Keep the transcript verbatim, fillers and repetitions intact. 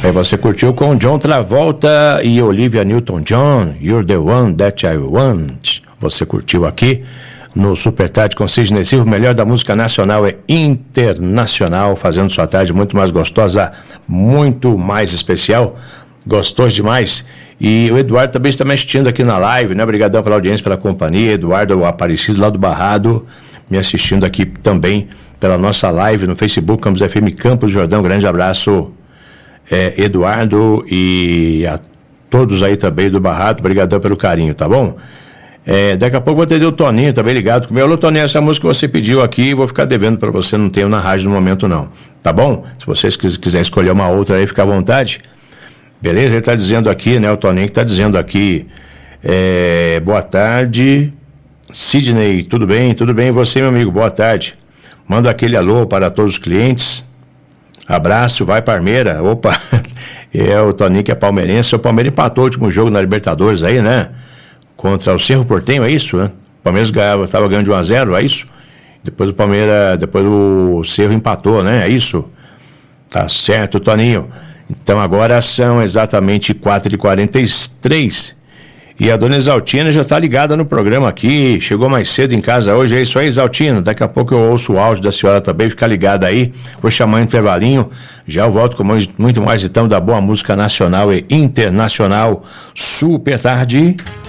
Aí você curtiu com John Travolta e Olivia Newton-John, You're the One That I Want. Você curtiu aqui no Super Tarde com Sidney Silva. O melhor da música nacional e internacional, fazendo sua tarde muito mais gostosa, muito mais especial. Gostoso demais. E o Eduardo também está me assistindo aqui na live, né? Obrigadão pela audiência, pela companhia. Eduardo Aparecido, lá do Barrado, me assistindo aqui também pela nossa live no Facebook, Campos F M Campos Jordão. Grande abraço, é, Eduardo, e a todos aí também do Barrado. Obrigadão pelo carinho, tá bom? É, daqui a pouco vou atender o Toninho, também ligado comigo. Alô, Toninho, essa música que você pediu aqui, vou ficar devendo para você, não tenho na rádio no momento não, tá bom? Se vocês quiserem escolher uma outra aí, fica à vontade. Beleza? Ele está dizendo aqui, né, o Toninho que está dizendo aqui, é, boa tarde, Sidney, tudo bem? Tudo bem, e você, meu amigo, boa tarde. Manda aquele alô para todos os clientes, abraço, vai Parmeira. Opa, é o Toninho que é palmeirense. O Palmeiras empatou o último jogo na Libertadores aí, né, contra o Cerro Porteño, é isso, né? O Palmeiras ganhava, estava ganhando de um a zero, é isso? Depois o Palmeiras, depois o Cerro empatou, né, é isso? Tá certo, Toninho. Então agora são exatamente quatro e quarenta e três e a dona Exaltina já está ligada no programa aqui, chegou mais cedo em casa hoje. É isso aí, Exaltina, daqui a pouco eu ouço o áudio da senhora também, fica ligada aí, vou chamar um intervalinho, já eu volto com muito mais então da boa música nacional e internacional. Super Tarde.